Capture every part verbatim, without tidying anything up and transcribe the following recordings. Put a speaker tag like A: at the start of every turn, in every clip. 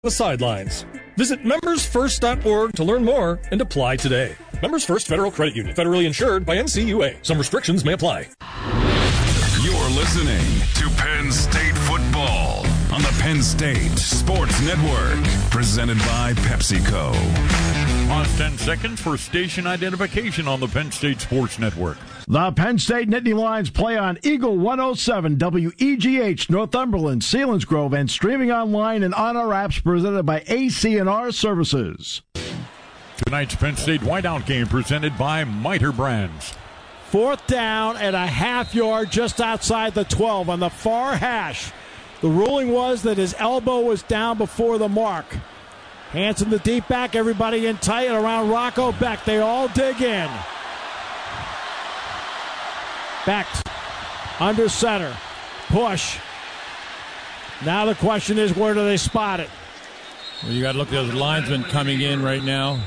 A: The sidelines. Visit members first dot org to learn more and apply today. Members First Federal Credit Union. Federally insured by N C U A. Some restrictions may apply.
B: You're listening to Penn State football on the Penn State Sports Network. Presented by PepsiCo.
C: Pause ten seconds for station identification on the Penn State Sports Network.
D: The Penn State Nittany Lions play on Eagle one oh seven W E G H, Northumberland, Selinsgrove, and streaming online and on our apps presented by A C and R Services.
C: Tonight's Penn State Whiteout game presented by Miter Brands.
E: Fourth down and a half yard just outside the twelve on the far hash. The ruling was that his elbow was down before the mark. Hands in the deep back, everybody in tight around Rocco Becht. They all dig in. Becht under center. Push. Now the question is, where do they spot it?
F: Well, you got to look at those linesmen coming in right now.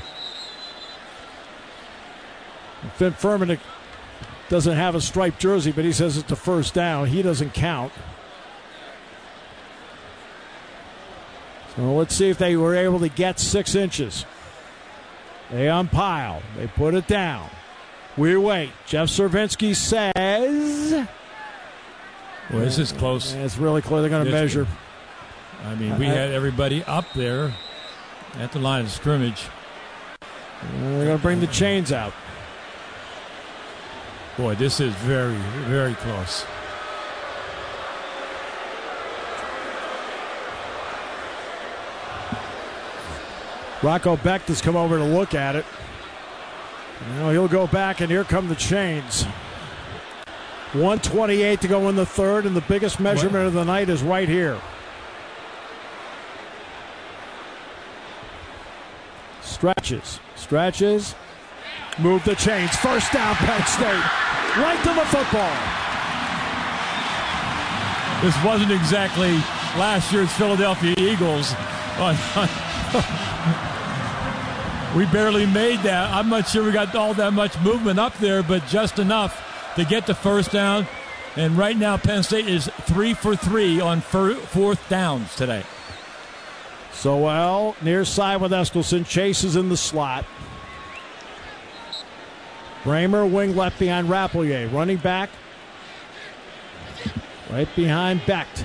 E: Finn Furman doesn't have a striped jersey, but he says it's a first down. He doesn't count. So let's see if they were able to get six inches. They unpile. They put it down. We wait. Jeff Cervinski says...
F: Well, this is close.
E: It's really close. They're going to measure.
F: I mean, we had everybody up there at the line of scrimmage.
E: They're going to bring the chains out.
F: Boy, this is very, very close.
E: Rocco Becht has come over to look at it. Now he'll go back, and here come the chains. one twenty-eight to go in the third, and the biggest measurement what? of the night is right here. Stretches. Stretches. Move the chains. First down, Penn State. Right to the football.
F: This wasn't exactly last year's Philadelphia Eagles. We barely made that. I'm not sure we got all that much movement up there, but just enough to get the first down. And right now, Penn State is three for three on fir- fourth downs today.
E: Sowell near side with Eskelson. Chase is in the slot. Bramer wing left behind Rapelier. Running back right behind Becht.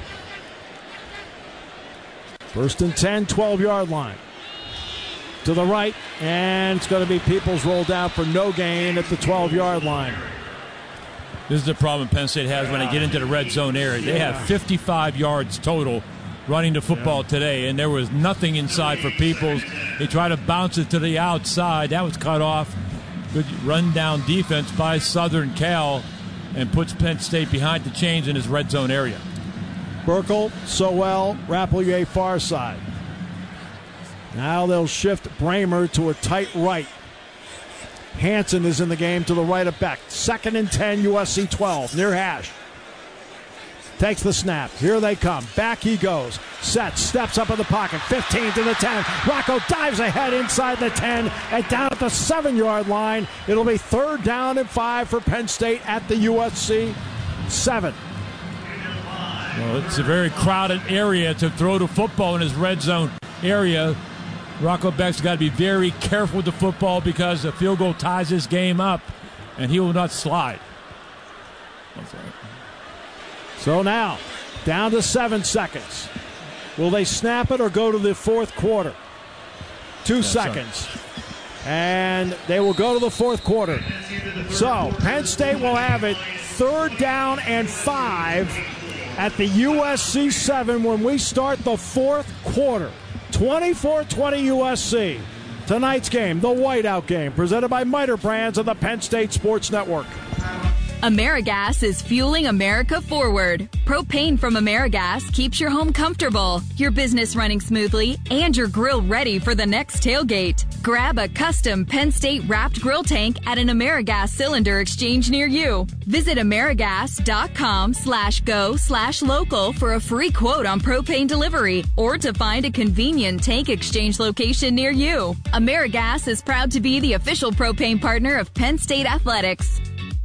E: First and ten, twelve-yard line. To the right, and it's going to be Peoples rolled out for no gain at the twelve-yard line.
F: This is the problem Penn State has when they get into the red zone area. They have fifty-five yards total running the football today, and there was nothing inside for Peoples. They tried to bounce it to the outside. That was cut off. Good run-down defense by Southern Cal and puts Penn State behind the chains in his red zone area.
E: Burkle, Sowell, Rapelier far side. Now they'll shift Bramer to a tight right. Hansen is in the game to the right of Becht. Second and ten, U S C twelve, near hash. Takes the snap. Here they come. Back he goes. Sets, steps up in the pocket. fifteen to the ten. Rocco dives ahead inside the ten and down at the seven-yard line. It'll be third down and five for Penn State at the U S C seven.
F: Well, it's a very crowded area to throw the football in his red zone area. Rocco Becht's got to be very careful with the football because the field goal ties this game up, and he will not slide.
E: So now, down to seven seconds. Will they snap it or go to the fourth quarter? Two yeah, seconds. Sorry. And they will go to the fourth quarter. So, Penn State will have it third down and five at the U S C seven when we start the fourth quarter. twenty-four twenty U S C. Tonight's game, the Whiteout game, presented by Miter Brands and the Penn State Sports Network.
G: AmeriGas is fueling America forward. Propane from AmeriGas keeps your home comfortable, your business running smoothly, and your grill ready for the next tailgate. Grab a custom Penn State wrapped grill tank at an AmeriGas cylinder exchange near you. Visit AmeriGas.com slash go slash local for a free quote on propane delivery or to find a convenient tank exchange location near you. AmeriGas is proud to be the official propane partner of Penn State Athletics.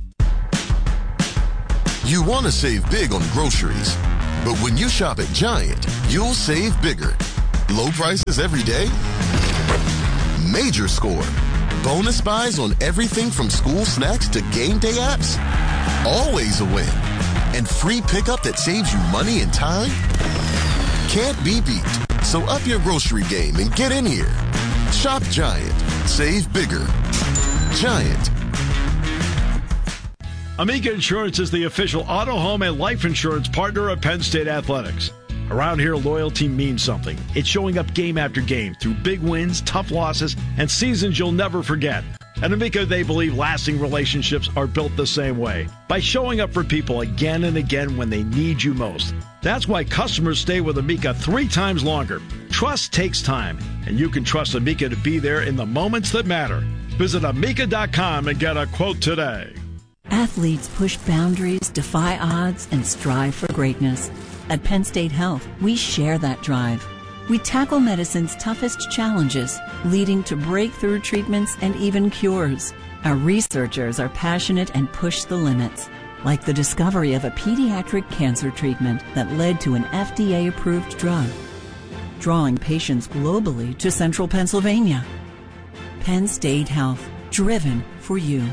H: You want to save big on groceries, but when you shop at Giant, you'll save bigger. Low prices every day? Major Score. Bonus buys on everything from school snacks to game day apps? Always a win. And free pickup that saves you money and time? Can't be beat. So up your grocery game and get in here. Shop Giant. Save bigger. Giant.
D: Amica Insurance is the official auto, home, and life insurance partner of Penn State Athletics. Around here, loyalty means something. It's showing up game after game through big wins, tough losses, and seasons you'll never forget. At Amica, they believe lasting relationships are built the same way, by showing up for people again and again when they need you most. That's why customers stay with Amica three times longer. Trust takes time, and you can trust Amica to be there in the moments that matter. Visit amica dot com and get a quote today.
I: Athletes push boundaries, defy odds, and strive for greatness. At Penn State Health, we share that drive. We tackle medicine's toughest challenges, leading to breakthrough treatments and even cures. Our researchers are passionate and push the limits, like the discovery of a pediatric cancer treatment that led to an F D A-approved drug, drawing patients globally to central Pennsylvania. Penn State Health, driven for you.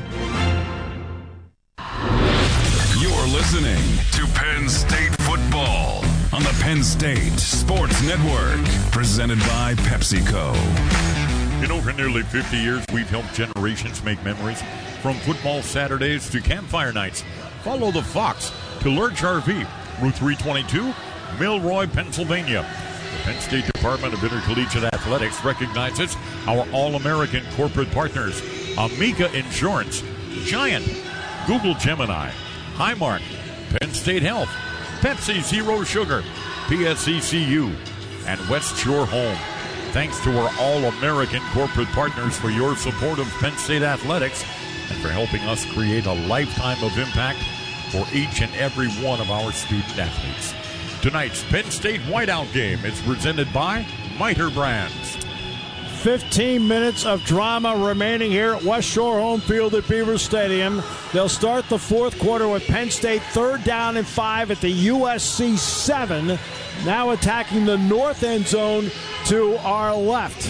B: You're listening to Penn State football on the Penn State Sports Network, presented by PepsiCo.
C: You know, for nearly fifty years, we've helped generations make memories, from football Saturdays to campfire nights. Follow the Fox to Lurch R V, Route three twenty-two, Milroy, Pennsylvania. The Penn State Department of Intercollegiate Athletics recognizes our All-American corporate partners: Amica Insurance, Giant, Google Gemini, Highmark, Penn State Health, Pepsi Zero Sugar, P S E C U, and West Shore Home. Thanks to our All-American corporate partners for your support of Penn State Athletics and for helping us create a lifetime of impact for each and every one of our student athletes. Tonight's Penn State Whiteout game is presented by Miter Brands.
E: fifteen minutes of drama remaining here at West Shore Home Field at Beaver Stadium. They'll start the fourth quarter with Penn State third down and five at the U S C seven. Now attacking the north end zone to our left.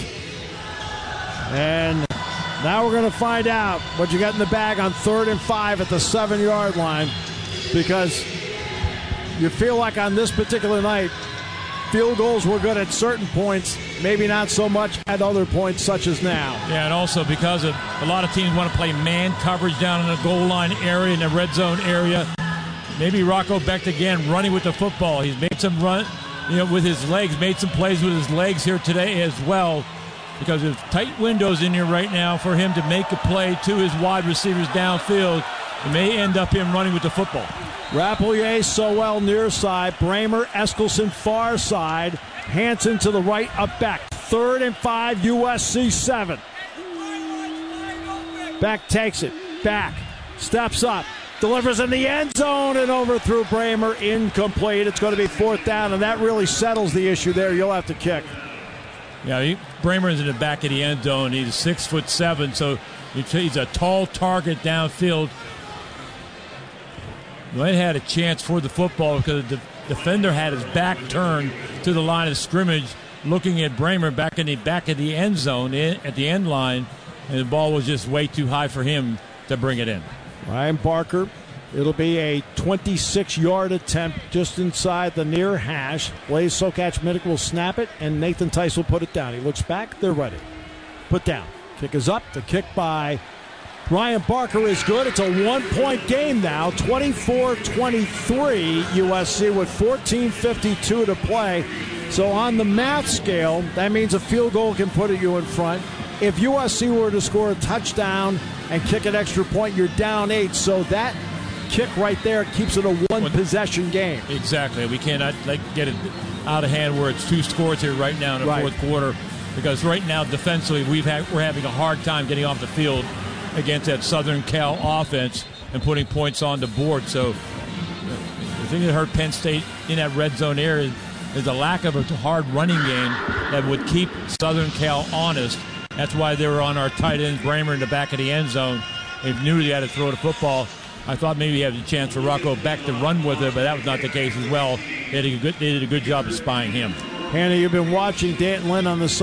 E: And now we're going to find out what you got in the bag on third and five at the seven-yard line, because you feel like on this particular night, field goals were good at certain points, maybe not so much at other points such as now.
F: Yeah, and also because of a lot of teams want to play man coverage down in the goal line area, in the red zone area. Maybe Rocco Becht again running with the football. He's made some run, you know, with his legs, made some plays with his legs here today as well, because there's tight windows in here right now for him to make a play to his wide receivers downfield. It may end up him running with the football.
E: Rapelier, Sowell near side, Bramer, Eskelson far side, Hanson to the right, up back. Third and five, U S C seven. Beck takes it, back, steps up, delivers in the end zone and overthrew Bramer, incomplete. It's going to be fourth down, and that really settles the issue there. You'll have to kick.
F: Yeah, he, Bramer is in the back of the end zone. He's six foot seven, so he's a tall target downfield. They had a chance for the football because the defender had his back turned to the line of scrimmage, looking at Bramer back in the back of the end zone, in, at the end line, and the ball was just way too high for him to bring it in.
E: Ryan Barker, it'll be a twenty-six-yard attempt just inside the near hash. Blaze Sokach-Minnick will snap it, and Nathan Tice will put it down. He looks back, they're ready. Put down. Kick is up. The kick by Ryan Barker is good. It's a one-point game now, twenty-four twenty-three, U S C with fourteen fifty-two to play. So on the math scale, that means a field goal can put you in front. If U S C were to score a touchdown and kick an extra point, you're down eight. So that kick right there keeps it a one-possession game.
F: Exactly. We cannot like, get it out of hand where it's two scores here right now in the right. fourth quarter, because right now defensively we've had, we're having a hard time getting off the field against that Southern Cal offense and putting points on the board. So the thing that hurt Penn State in that red zone area is the lack of a hard running game that would keep Southern Cal honest. That's why they were on our tight end, Bramer, in the back of the end zone. They knew they had to throw the football. I thought maybe he had a chance for Rocco Becht to run with it, but that was not the case as well. They did a good, they did a good job of spying him.
E: Hannah, you've been watching Dan Lynn on the